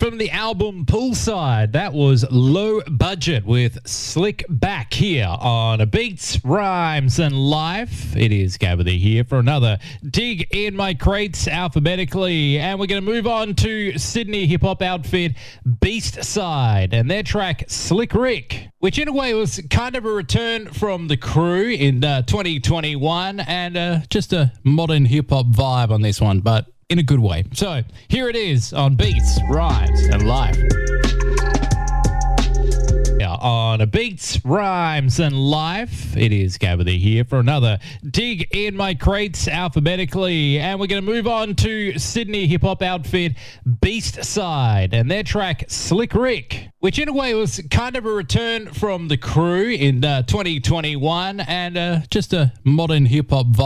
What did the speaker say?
From the album Poolside, that was Low Budget with Slick Back here on Beats, Rhymes and Life. It is Gabby here for another dig in my crates alphabetically. And we're going to move on to Sydney hip-hop outfit Beast Side and their track Slick Rick, which in a way was kind of a return from The Crew in 2021 and just a modern hip-hop vibe on this one, but in a good way. So here it is on Beats, Rhymes and Life. Yeah, on Beats, Rhymes and Life. It is Gabby here for another dig in my crates alphabetically. And we're going to move on to Sydney hip-hop outfit Beast Side and their track Slick Rick, which in a way was kind of a return from The Crew in 2021 and just a modern hip-hop vibe.